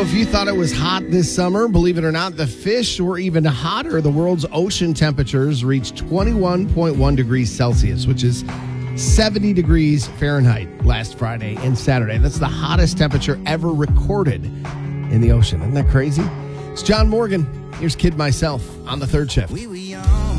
If you thought it was hot this summer, believe it or not, the fish were even hotter. The world's ocean temperatures reached 21.1 degrees Celsius, which is 70 degrees Fahrenheit last Friday and Saturday. That's the hottest temperature ever recorded in the ocean. Isn't that crazy? It's John Morgan. Here's Kid Myself on the third shift.